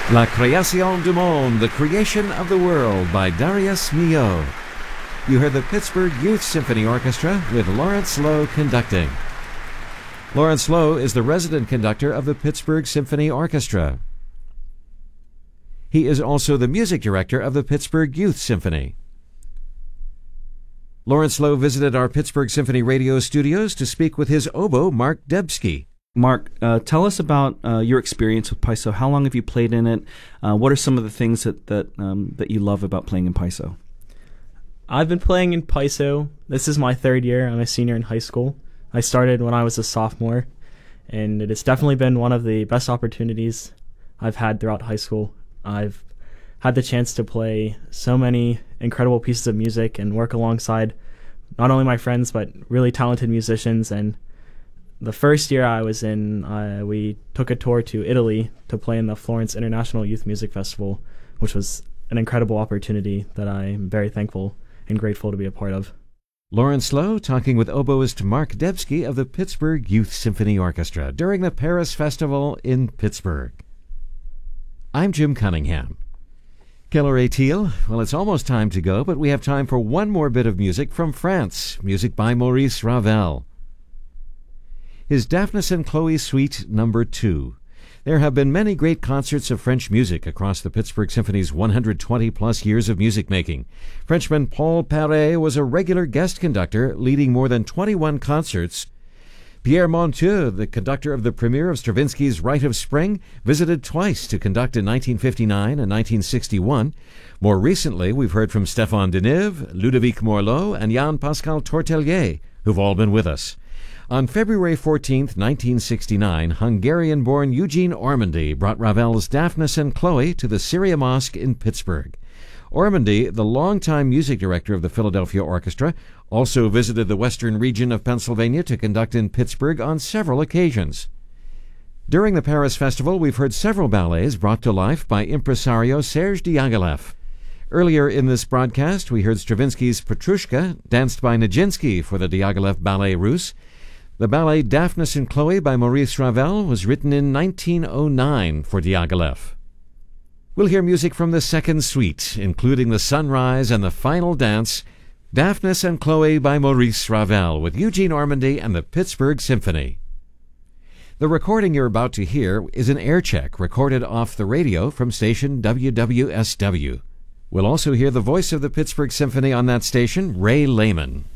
La Création du Monde, The Creation of the World by Darius Milhaud. You heard the Pittsburgh Youth Symphony Orchestra with Lawrence Lowe conducting. Lawrence Lowe is the resident conductor of the Pittsburgh Symphony Orchestra. He is also the music director of the Pittsburgh Youth Symphony. Lawrence Lowe visited our Pittsburgh Symphony radio studios to speak with his oboe, Mark Debski. Mark, tell us about your experience with Paiso. How long have you played in it? What are some of the things that you love about playing in Paiso? I've been playing in Paiso. This is my third year. I'm a senior in high school. I started when I was a sophomore, and it has definitely been one of the best opportunities I've had throughout high school. I've had the chance to play so many incredible pieces of music and work alongside not only my friends but really talented musicians. And the first year I was in, we took a tour to Italy to play in the Florence International Youth Music Festival, which was an incredible opportunity that I'm very thankful and grateful to be a part of. Lawrence Lowe talking with oboist Mark Debski of the Pittsburgh Youth Symphony Orchestra during the Paris Festival in Pittsburgh. I'm Jim Cunningham. Keller Etiel, well, it's almost time to go, but we have time for one more bit of music from France, music by Maurice Ravel. His Daphnis and Chloe Suite No. 2. There have been many great concerts of French music across the Pittsburgh Symphony's 120-plus years of music-making. Frenchman Paul Paré was a regular guest conductor, leading more than 21 concerts. Pierre Monteux, the conductor of the premiere of Stravinsky's Rite of Spring, visited twice to conduct in 1959 and 1961. More recently, we've heard from Stéphane Deneuve, Ludovic Morlot, and Jan-Pascal Tortelier, who've all been with us. On February 14, 1969, Hungarian-born Eugene Ormandy brought Ravel's Daphnis and Chloe to the Syria Mosque in Pittsburgh. Ormandy, the longtime music director of the Philadelphia Orchestra, also visited the western region of Pennsylvania to conduct in Pittsburgh on several occasions. During the Paris Festival, we've heard several ballets brought to life by impresario Serge Diaghilev. Earlier in this broadcast, we heard Stravinsky's Petrushka, danced by Nijinsky for the Diaghilev Ballet Russe. The ballet Daphnis and Chloe by Maurice Ravel was written in 1909 for Diaghilev. We'll hear music from the second suite, including the sunrise and the final dance, Daphnis and Chloe by Maurice Ravel, with Eugene Ormandy and the Pittsburgh Symphony. The recording you're about to hear is an air check recorded off the radio from station WWSW. We'll also hear the voice of the Pittsburgh Symphony on that station, Ray Lehman.